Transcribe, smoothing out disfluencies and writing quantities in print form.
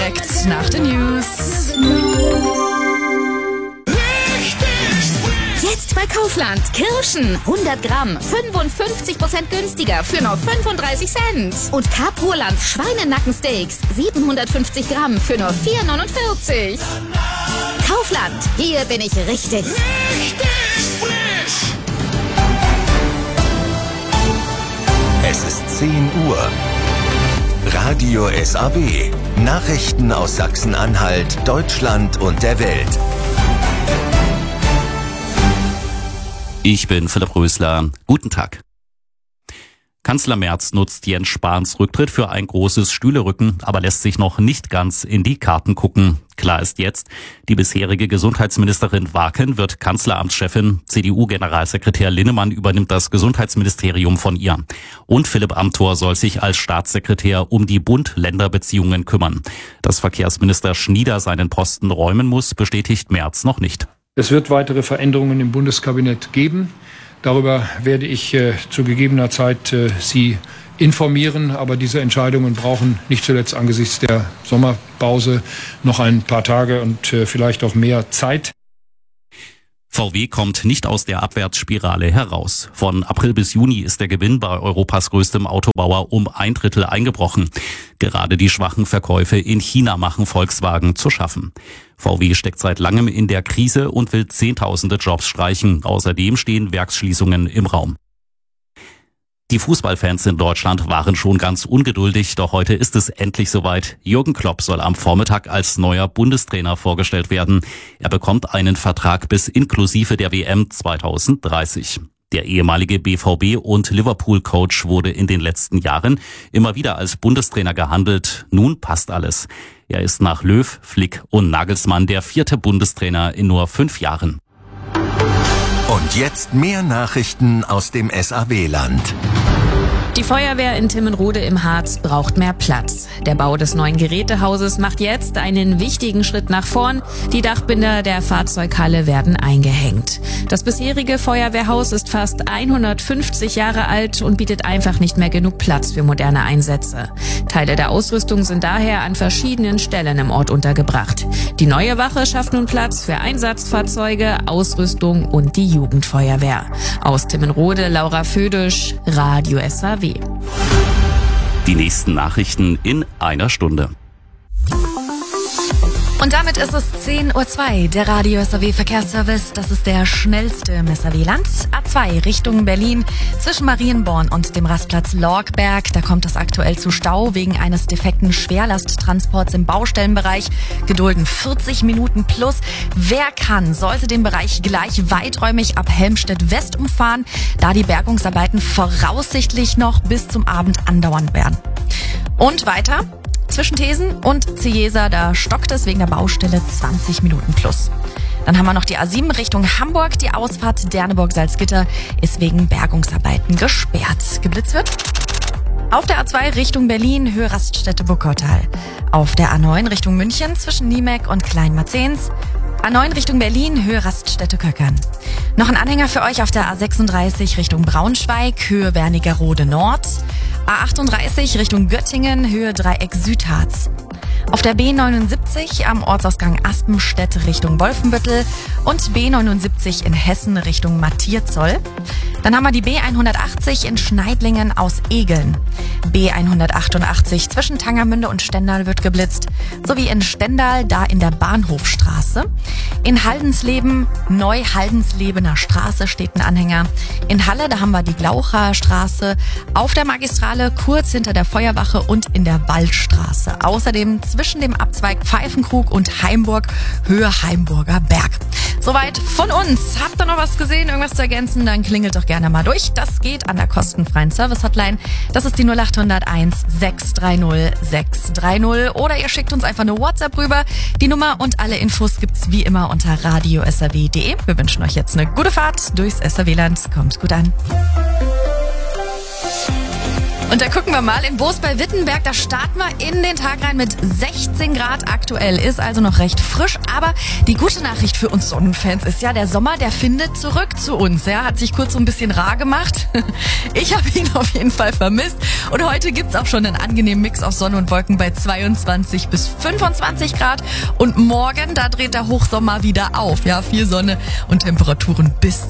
direkt nach den News. Jetzt bei Kaufland. Kirschen 100 Gramm 55% günstiger für nur 35 Cent. Und Capuland Schweinenackensteaks 750 Gramm für nur 4,49. Kaufland, hier bin ich richtig. Frisch! Es ist 10 Uhr. Radio SAW. Nachrichten aus Sachsen-Anhalt, Deutschland und der Welt. Ich bin Philipp Rösler. Guten Tag. Kanzler Merz nutzt Jens Spahns Rücktritt für ein großes Stühlerücken, aber lässt sich noch nicht ganz in die Karten gucken. Klar ist jetzt, die bisherige Gesundheitsministerin Waken wird Kanzleramtschefin. CDU-Generalsekretär Linnemann übernimmt das Gesundheitsministerium von ihr. Und Philipp Amthor soll sich als Staatssekretär um die Bund-Länder-Beziehungen kümmern. Dass Verkehrsminister Schnieder seinen Posten räumen muss, bestätigt Merz noch nicht. Es wird weitere Veränderungen im Bundeskabinett geben. Darüber werde ich zu gegebener Zeit Sie informieren. Aber diese Entscheidungen brauchen nicht zuletzt angesichts der Sommerpause noch ein paar Tage und vielleicht auch mehr Zeit. VW kommt nicht aus der Abwärtsspirale heraus. Von April bis Juni ist der Gewinn bei Europas größtem Autobauer um 1/3 eingebrochen. Gerade die schwachen Verkäufe in China machen Volkswagen zu schaffen. VW steckt seit langem in der Krise und will Zehntausende Jobs streichen. Außerdem stehen Werksschließungen im Raum. Die Fußballfans in Deutschland waren schon ganz ungeduldig, doch heute ist es endlich soweit. Jürgen Klopp soll am Vormittag als neuer Bundestrainer vorgestellt werden. Er bekommt einen Vertrag bis inklusive der WM 2030. Der ehemalige BVB- und Liverpool-Coach wurde in den letzten Jahren immer wieder als Bundestrainer gehandelt. Nun passt alles. Er ist nach Löw, Flick und Nagelsmann der 4. Bundestrainer in nur 5 Jahren. Und jetzt mehr Nachrichten aus dem SAW-Land. Die Feuerwehr in Timmenrode im Harz braucht mehr Platz. Der Bau des neuen Gerätehauses macht jetzt einen wichtigen Schritt nach vorn. Die Dachbinder der Fahrzeughalle werden eingehängt. Das bisherige Feuerwehrhaus ist fast 150 Jahre alt und bietet einfach nicht mehr genug Platz für moderne Einsätze. Teile der Ausrüstung sind daher an verschiedenen Stellen im Ort untergebracht. Die neue Wache schafft nun Platz für Einsatzfahrzeuge, Ausrüstung und die Jugendfeuerwehr. Aus Timmenrode, Laura Födisch, Radio SAW. Die nächsten Nachrichten in einer Stunde. Und damit ist es 10:02 Uhr. Der Radio SAW Verkehrsservice, das ist der schnellste im SAW-Land. A2 Richtung Berlin zwischen Marienborn und dem Rastplatz Lorgberg. Da kommt es aktuell zu Stau wegen eines defekten Schwerlasttransports im Baustellenbereich. Gedulden 40 Minuten plus. Wer kann, sollte den Bereich gleich weiträumig ab Helmstedt West umfahren, da die Bergungsarbeiten voraussichtlich noch bis zum Abend andauern werden. Und weiter. Zwischen Thesen und Ciesa, da stockt es wegen der Baustelle 20 Minuten plus. Dann haben wir noch die A7 Richtung Hamburg. Die Ausfahrt Derneburg-Salzgitter ist wegen Bergungsarbeiten gesperrt. Geblitzt wird auf der A2 Richtung Berlin, Höhe Raststätte-Wuppertal. Auf der A9 Richtung München zwischen Niemek und Kleinmarzens. A9 Richtung Berlin, Höhe Raststätte Köckern. Noch ein Anhänger für euch auf der A36 Richtung Braunschweig, Höhe Wernigerode Nord. A38 Richtung Göttingen, Höhe Dreieck Südharz. Auf der B79 am Ortsausgang Aspenstedt Richtung Wolfenbüttel und B79 in Hessen Richtung Mattierzoll. Dann haben wir die B180 in Schneidlingen aus Egeln. B188 zwischen Tangermünde und Stendal wird geblitzt, sowie in Stendal, da in der Bahnhofstraße. In Haldensleben, Neu-Haldenslebener Straße steht ein Anhänger. In Halle, da haben wir die Glaucher Straße. Auf der Magistrale kurz hinter der Feuerwache und in der Waldstraße. Außerdem zwischen dem Abzweig Pfeifenkrug und Heimburg, Höhe Heimburger Berg. Soweit von uns. Habt ihr noch was gesehen, irgendwas zu ergänzen? Dann klingelt doch gerne mal durch. Das geht an der kostenfreien Service-Hotline. Das ist die 0801 630 630. Oder ihr schickt uns einfach eine WhatsApp rüber. Die Nummer und alle Infos gibt's wie immer unter radiosaw.de. Wir wünschen euch jetzt eine gute Fahrt durchs SAW-Land. Kommt gut an. Und da gucken wir mal in Boos bei Wittenberg. Da starten wir in den Tag rein mit 16 Grad aktuell. Ist also noch recht frisch. Aber die gute Nachricht für uns Sonnenfans ist ja, der Sommer, der findet zurück zu uns. Ja, hat sich kurz so ein bisschen rar gemacht. Ich habe ihn auf jeden Fall vermisst. Und heute gibt's auch schon einen angenehmen Mix aus Sonne und Wolken bei 22 bis 25 Grad. Und morgen, da dreht der Hochsommer wieder auf. Ja, viel Sonne und Temperaturen bis